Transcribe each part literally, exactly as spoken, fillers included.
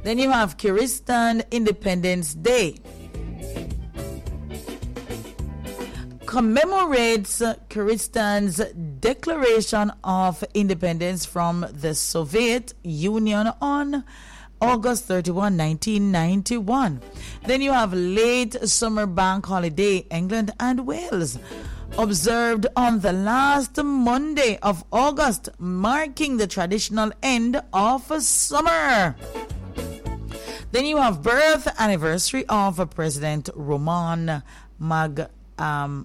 Then you have Kyrgyzstan Independence Day. Commemorates Kyrgyzstan's declaration of independence from the Soviet Union on August thirty-first, nineteen ninety-one. Then you have late summer bank holiday, England and Wales, observed on the last Monday of August, marking the traditional end of summer. Then you have birth anniversary of President Roman Mag um,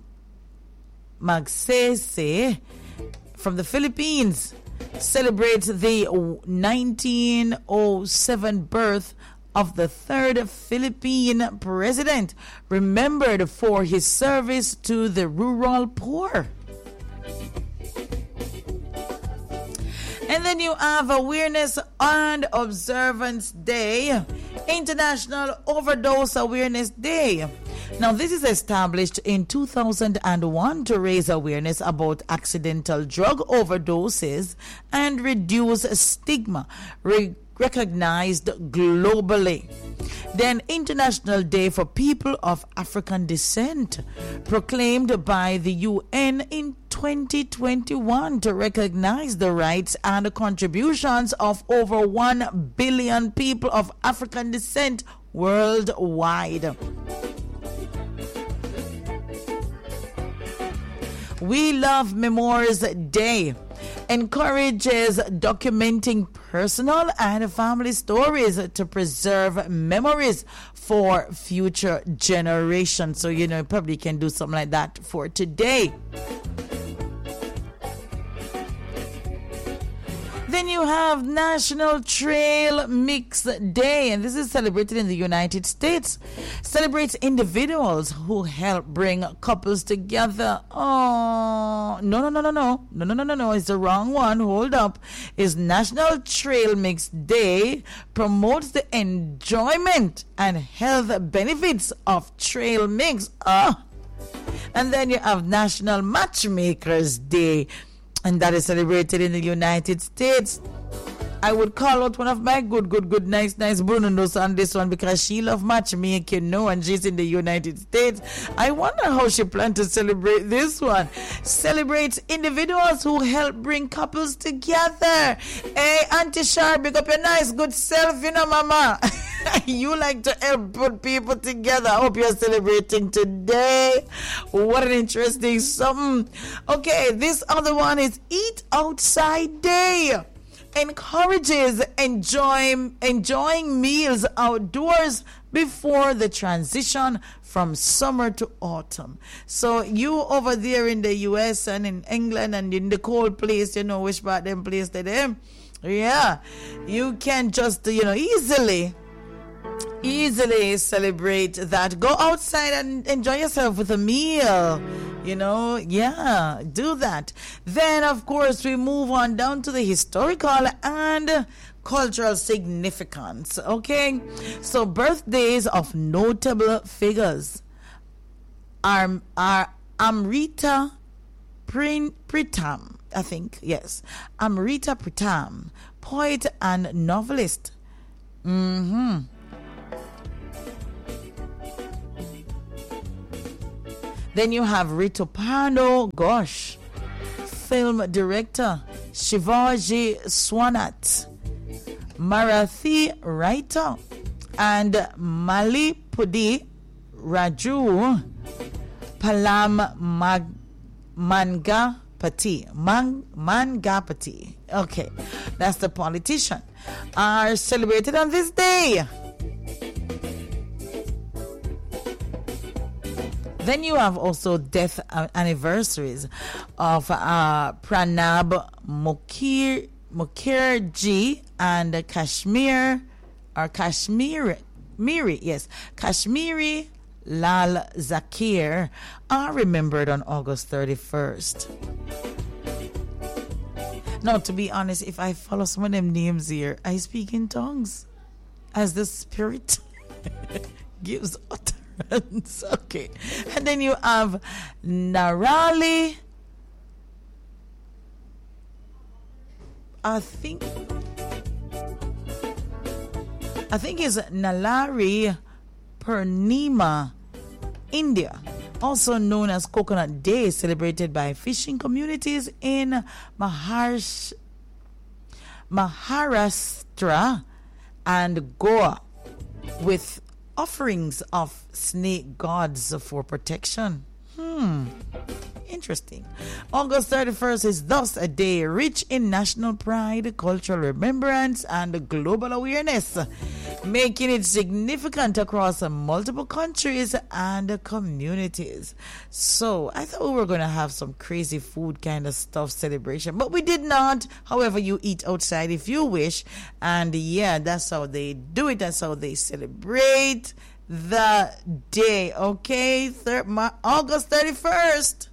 Magsaysay from the Philippines. Celebrates the nineteen oh seven birth of the third Philippine president, remembered for his service to the rural poor. And then you have Awareness and Observance Day, International Overdose Awareness Day. Now, this is established in two thousand one to raise awareness about accidental drug overdoses and reduce stigma, re- recognized globally. Then, International Day for People of African Descent, proclaimed by the U N in twenty twenty-one to recognize the rights and contributions of over one billion people of African descent worldwide. We Love Memoirs Day encourages documenting personal and family stories to preserve memories for future generations. So, you know, you probably can do something like that for today. Then you have National Trail Mix Day, and this is celebrated in the United States. Celebrates individuals who help bring couples together. Oh, no, no, no, no, no. No, no, no, no, no. It's the wrong one. Hold up. It's National Trail Mix Day. Promotes the enjoyment and health benefits of trail mix. Oh. And then you have National Matchmakers Day, and that is celebrated in the United States. I would call out one of my good, good, good, nice, nice Brunos on this one because she loves matchmaking, no, and she's in the United States. I wonder how she plans to celebrate this one. Celebrates individuals who help bring couples together. Hey, Auntie Shar, pick up your nice, good self, you know, mama. You like to help put people together. I hope you're celebrating today. What an interesting something. Okay, this other one is Eat Outside Day. Encourages enjoy, enjoying meals outdoors before the transition from summer to autumn. So you over there in the U S and in England and in the cold place, you know which part them place they them. Yeah, you can just, you know, easily easily celebrate that. Go outside and enjoy yourself with a meal. You know, yeah, do that. Then, of course, we move on down to the historical and cultural significance. Okay, so birthdays of notable figures are, are Amrita Pritam, I think, yes. Amrita Pritam, poet and novelist. Mm-hmm. Then you have Ritu Ghosh, film director Shivaji Swanat, Marathi writer, and Malipudi Raju Palam Mag- Mangapati. Mang- Mangapati. Okay, that's the politician. Are celebrated on this day. Then you have also death anniversaries of uh, Pranab Mukher- Mukherjee and Kashmir, or Kashmir, Miri, yes, Kashmiri Lal Zakir are remembered on August thirty-first. Now, to be honest, if I follow some of them names here, I speak in tongues as the Spirit gives utterance. Okay, and then you have Narali, I think I think it's Nalari Purnima, India, also known as Coconut Day, celebrated by fishing communities in Maharash- Maharashtra and Goa, with offerings of snake gods for protection. Hmm. Interesting. August thirty-first is thus a day rich in national pride, cultural remembrance, and global awareness, making it significant across multiple countries and communities. So I thought we were going to have some crazy food kind of stuff celebration, but we did not. However, you eat outside if you wish. And yeah, that's how they do it. That's how they celebrate the day. Okay, Thir- August thirty-first.